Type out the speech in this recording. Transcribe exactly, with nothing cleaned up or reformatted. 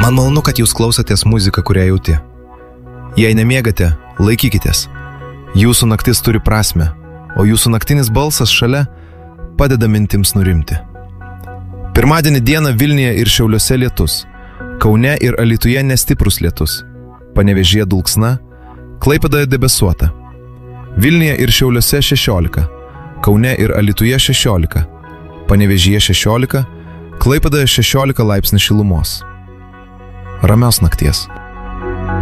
Man malonu, kad jūs klausotės muziką, kurią jauti. Jei nemiegate, laikykitės. Jūsų naktis turi prasmę, o jūsų naktinis balsas šalia padeda mintims nurimti. Pirmadienį dieną Vilniuje ir Šiauliuose lietus, Kaune ir Alytuje nestiprus lietus, Panevėžyje dulksna, Klaipėdoje debesuota. Vilniuje ir Šiauliuose šešiolika, Kaune ir Alytuje šešiolika, Panevėžyje šešiolika, Klaipėdoje šešiolika laipsnių šilumos. Ramios nakties.